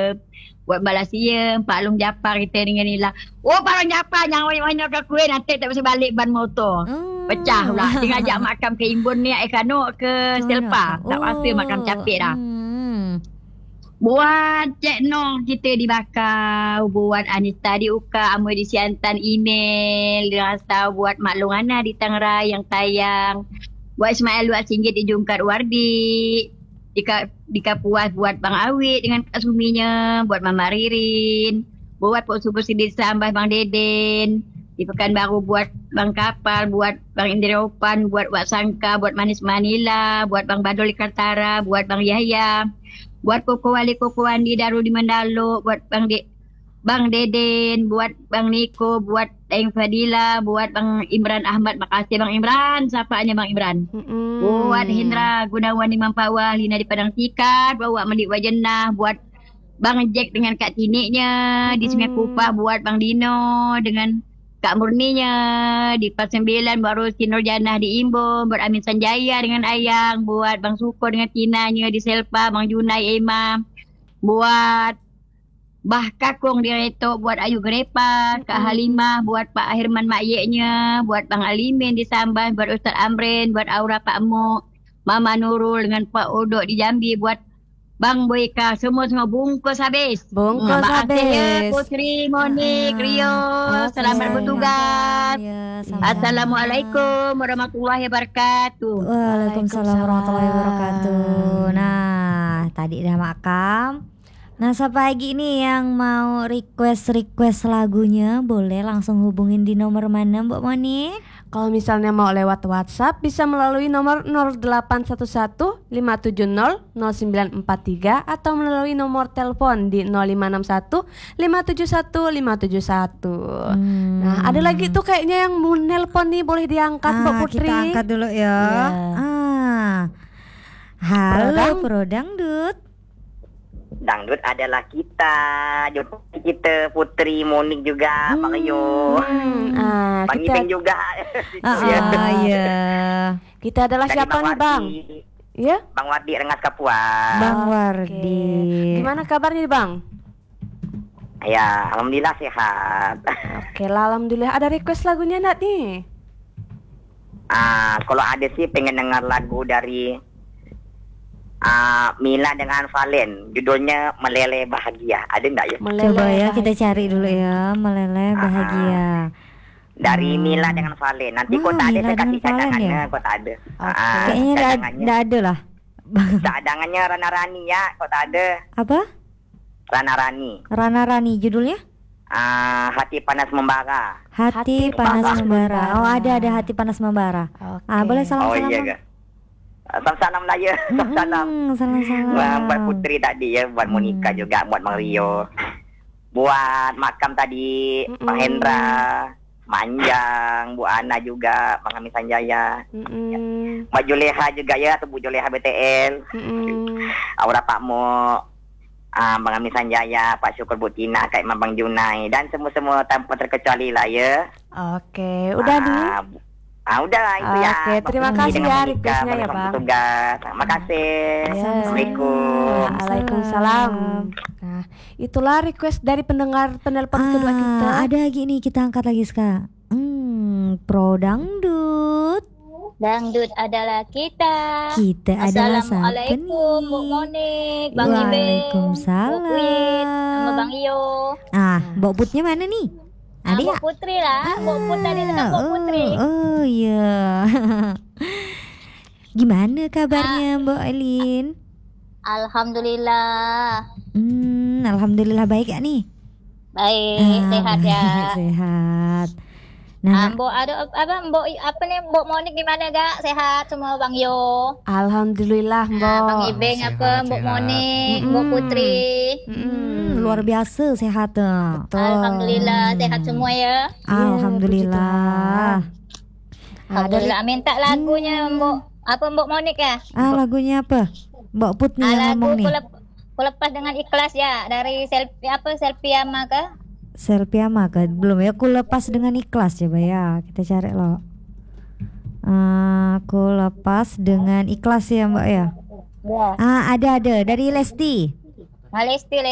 buat balasia Pak Long Japar kita dengan Nila. Oh Pak Long Japar yang banyak ke kuih nanti tak bisa balik ban motor. Pecah pula. Dia ngajak makam ke Imbun ni Kano ke Selpa. Tak rasa makam capek dah. Buat Cik Noh kita dibakar. Buat Anita di Uka. Amu di Siantan email. Rasa buat Mak Long Ana di Tangerai yang tayang. Buat Ismail Luat Singgit di Jungkat Wardi. Di Kapuas buat Bang Awit dengan Kak Suminya. Buat Mama Ririn. Buat Pok Subur Sidin Sambah Bang Deden. Di Pekanbaru buat Bang Kapal. Buat Bang Indira Opan. Buat Wak Sangka. Buat Manis Manila. Buat Bang Badol di Kaltara. Buat Bang Yahya. Buat Koko Wali Koko Wandi Darul di Mandalo. Buat Bang Deden, buat Bang Niko, buat Daeng Fadila, buat Bang Imran Ahmad. Makasih Bang Imran, sapaannya Bang Imran. Buat Hendra Gunawan di Mampawah, Lina di Padang Sikat, bawa Melik Wajenah, buat Bang Jack dengan Kak Tiniknya, di Sungai Kupah buat Bang Dino dengan Kak Murninya, di Pas 9 buat Rosi Nurjanah di Imbon, buat Amin Sanjaya dengan Ayang, buat Bang Suko dengan Tinanya di Selpa, Bang Junai Emma, buat Bah Kakung di Reto, buat Ayu Grepa, Kak Halimah, buat Pak Herman Makyeknya, buat Bang Alimin di Samban, buat Ustaz Amrin, buat Aura Pak Mo, Mama Nurul dengan Pak Odok di Jambi, buat Bang Boyka, semua bungkus habis. Bungkus habis. Ya, Putri, Monik, Rio, selamat bertugas. Ya, Assalamualaikum warahmatullahi wabarakatuh. Waalaikumsalam warahmatullahi wabarakatuh. Nah, tadi dah makam. Nah, sepagi ini yang mau request lagunya boleh langsung hubungin di nomor mana Mbak Moni? Kalau misalnya mau lewat WhatsApp bisa melalui nomor 0811 570 0943 atau melalui nomor telepon di 0561 571 571. Nah, ada lagi tuh kayaknya yang mau nelpon nih, boleh diangkat Mbak Putri. Kita angkat dulu ya. Halo Pro Dangdut. Dangdut adalah kita Putri, Monik juga, Bang Rio, Bang Ibeng juga. Iya. Kita adalah dari siapa nih Bang? Ya? Bang Wardi Rengas Kapuas. Bang Wardi. Gimana kabarnya Bang? Ya, alhamdulillah sehat. Oke lah, alhamdulillah. Ada request lagunya enggak nih? Kalau ada sih pengen dengar lagu dari Mila dengan Valen, judulnya Meleleh Bahagia. Ada enggak ya? Coba ya kita cari dulu ya, Meleleh Bahagia. Dari Mila dengan Valen. Nanti kok tak ada saya kasih cadangannya, kok tak ada. Kayaknya enggak ada lah. Cadangannya Rana Rani ya, kok tak ada. Apa? Rana Rani judulnya? Hati Panas Membara. Hati Panas Membara. Oh, ada Hati Panas Membara. Boleh salam-salam. Oh iya Kak. Salam lah ya. Salam. Buat Putri tadi ya, buat Monika juga, buat Bang Rio, buat makam tadi Bang Hendra, Manjang, Bu Ana juga, Bang Amin Sanjaya, Mbak Juleha juga ya, atau Bu Juleha BTL, Aura Pak Mo, Bang Amin Sanjaya, Pak Syukur, Bu Tina, Kak Imam, Bang Junai, dan semua tanpa terkecuali lah ya. Oke, udah nih. Udah lah itu ya. Oke, terima kasih ya requestnya ya Bang. Terima kasih. Assalamualaikum. Waalaikumsalam. Nah, itulah request dari pendengar penelpon kedua kita. Ada lagi nih, kita angkat lagi sekarang. Pro Dangdut. Dangdut adalah kita. Kita adalah Assalamualaikum Bu Monik, Bang Ibeng, Waalaikumsalam. Bu Put, sama Bang Iyo. Mbak Putnya mana nih? Ada Mbok Putri lah, Mbok Put tadi dengan Mbok Putri. Oh iya. Gimana kabarnya Mbak Elin? Alhamdulillah. Alhamdulillah baik ya nih. Baik, sehat ya. Sehat. Nah, Mbok ada apa nih Mbok Monik gimana gak? Sehat semua Bang Yo. Alhamdulillah Mbok. Bang Ibeng apa Mbok Monik, Mbok Putri. Luar biasa sehat. Alhamdulillah sehat semua ya. Alhamdulillah. Alhamdulillah. Minta lagunya Mbok Monik ya? Lagunya apa? Mbak Put nih yang ngomong nih. Aku lepas dengan ikhlas ya dari selfie ama ke? Selfie ama ke? Belum ya, aku lepas dengan ikhlas coba ya. Kita cari loh. Aku lepas dengan ikhlas ya Mbak ya. Ada dari Lesti. Lesti